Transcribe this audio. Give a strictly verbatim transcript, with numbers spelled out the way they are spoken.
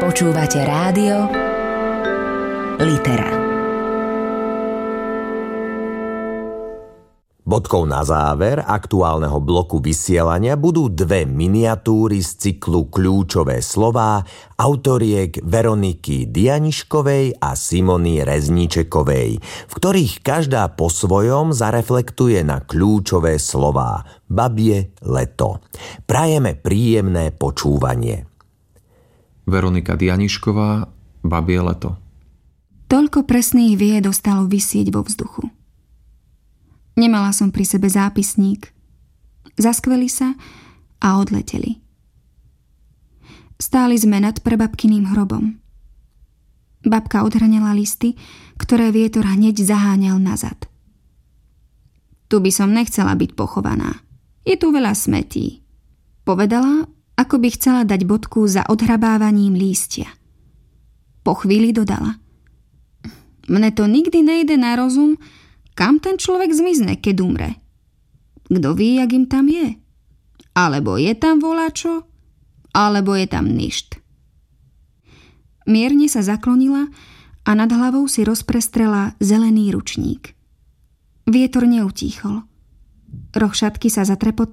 Počúvate rádio Litera. Bodkou na záver aktuálneho bloku vysielania budú dve miniatúry z cyklu Kľúčové slová autoriek Veroniky Dianiškovej a Simony Rezníčekovej, v ktorých každá po svojom zareflektuje na kľúčové slová Babie leto. Prajeme príjemné počúvanie. Veronika Dianišková, Babie leto. Toľko presných vied ostalo visieť vo vzduchu. Nemala som pri sebe zápisník. Zaskveli sa a odleteli. Stáli sme nad prababkyným hrobom. Babka odhrňala listy, ktoré vietor hneď zaháňal nazad. Tu by som nechcela byť pochovaná. Je tu veľa smetí. Povedala, ako by chcela dať bodku za odhrabávaním lístia. Po chvíli dodala: Mne to nikdy nejde na rozum, kam ten človek zmizne, keď umre. Kto vie, jak im tam je? Alebo je tam volačo, alebo je tam ništ. Mierne sa zaklonila a nad hlavou si rozprestrela zelený ručník. Vietor neutíchol. Roh šatky sa zatrepotol